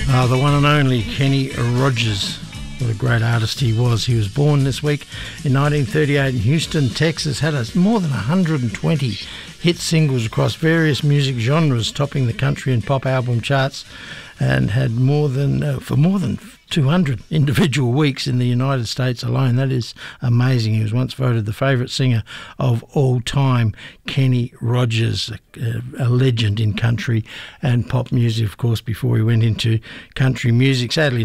The one and only Kenny Rogers. What a great artist he was. He was born this week in 1938 in Houston, Texas. Had more than 120 hit singles across various music genres, topping the country and pop album charts, and had more than 200 individual weeks in the United States alone. That is amazing. He was once voted the favourite singer of all time. Kenny Rogers, a legend in country and pop music, of course, before he went into country music. Sadly,